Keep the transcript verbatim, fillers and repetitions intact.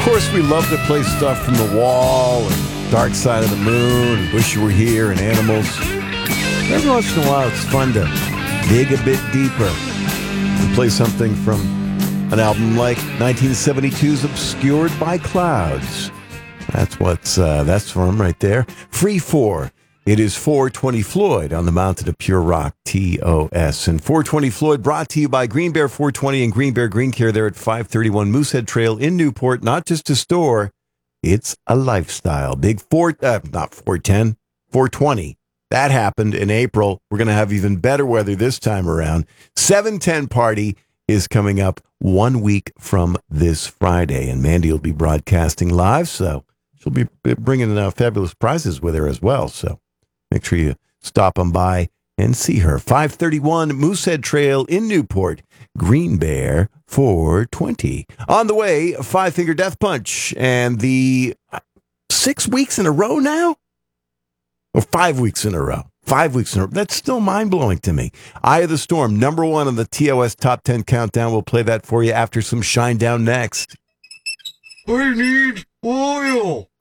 course, we love to play stuff from The Wall and Dark Side of the Moon and Wish You Were Here and Animals. Every once in a while, it's fun to dig a bit deeper and play something from an album like nineteen seventy-two's Obscured by Clouds. That's what's uh, that's from right there. Free four. It is four twenty Floyd on the Mountain of Pure Rock, T O S. And four twenty Floyd brought to you by Green Bear four twenty and Green Bear Green Care there at five thirty-one Moosehead Trail in Newport. Not just a store, it's a lifestyle. Big four, uh, not four ten, four twenty. That happened in April. We're going to have even better weather this time around. seven ten party is coming up one week from this Friday, and Mandy will be broadcasting live, so she'll be bringing uh, fabulous prizes with her as well, so make sure you stop on by and see her. five thirty-one Moosehead Trail in Newport, Green Bear four twenty. On the way, Five Finger Death Punch, and the six weeks in a row now? Or five weeks in a row. Five weeks in a row. That's still mind-blowing to me. Eye of the Storm, number one on the T O S Top ten Countdown. We'll play that for you after some Shinedown next. I need oil.